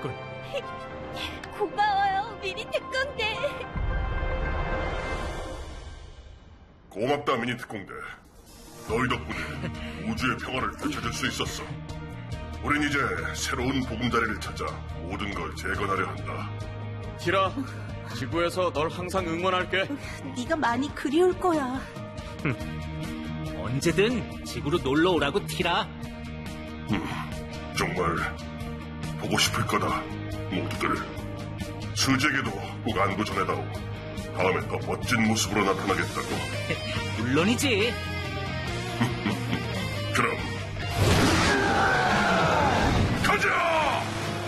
되겠군. 고마워요, 미니 특공대. 고맙다, 미니 특공대. 너희 덕분에 우주의 평화를 되찾을 수 있었어. 우린 이제 새로운 보금자리를 찾아 모든 걸 재건하려 한다. 티라, 지구에서 널 항상 응원할게. 네가 많이 그리울 거야. 언제든 지구로 놀러 오라고, 티라. 정말 보고 싶을 거다, 모두들. 수지에게도 꼭 안부 전해다오. 다음에 더 멋진 모습으로 나타나겠다고. 물론이지. 그럼